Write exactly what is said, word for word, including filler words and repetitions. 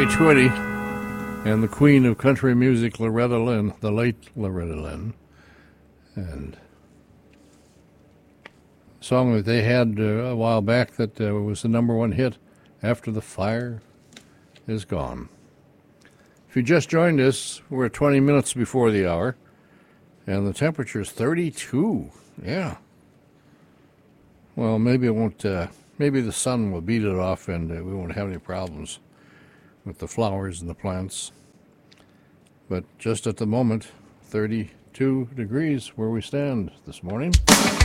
Twitty and the queen of country music, Loretta Lynn, the late Loretta Lynn. And a song that they had uh, a while back that uh, was the number one hit, After the Fire Is Gone. If you just joined us, we're twenty minutes before the hour, and the temperature is thirty-two. Yeah. Well, maybe it won't. Uh, maybe the sun will beat it off, and uh, we won't have any problems with the flowers and the plants. But just at the moment, thirty-two degrees where we stand this morning.